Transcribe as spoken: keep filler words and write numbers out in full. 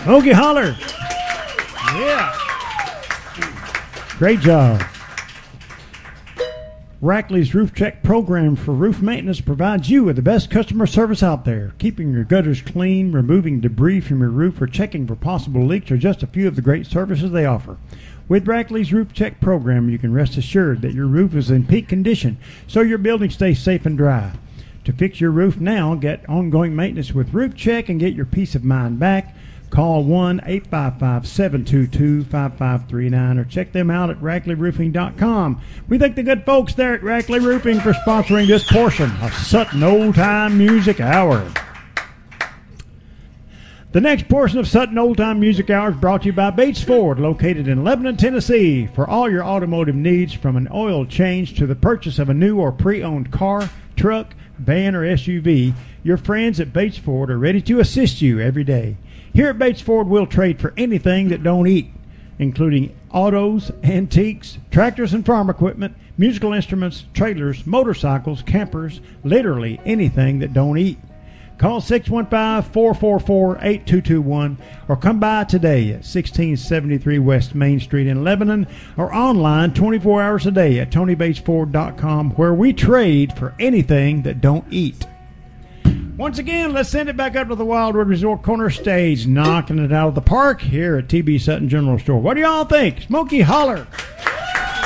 Smokey Holler. Yeah. Great job. Rackley's Roof Check program for roof maintenance provides you with the best customer service out there. Keeping your gutters clean, removing debris from your roof, or checking for possible leaks are just a few of the great services they offer. With Rackley's Roof Check program, you can rest assured that your roof is in peak condition, so your building stays safe and dry. To fix your roof now, get ongoing maintenance with Roof Check and get your peace of mind back. Call one eight five five, seven two two, five five three nine or check them out at rackley roofing dot com. We thank the good folks there at Rackley Roofing for sponsoring this portion of Sutton Old Time Music Hour. The next portion of Sutton Old Time Music Hour is brought to you by Bates Ford, located in Lebanon, Tennessee. For all your automotive needs, from an oil change to the purchase of a new or pre-owned car, truck, van, or S U V, your friends at Bates Ford are ready to assist you every day. Here at Bates Ford, we'll trade for anything that don't eat, including autos, antiques, tractors and farm equipment, musical instruments, trailers, motorcycles, campers, literally anything that don't eat. Call six one five, four four four, eight two two one or come by today at sixteen seventy-three West Main Street in Lebanon or online twenty-four hours a day at tony bates ford dot com, where we trade for anything that don't eat. Once again, let's send it back up to the Wildwood Resort Corner stage, knocking it out of the park here at T B Sutton General Store. What do y'all think? Smokey Holler!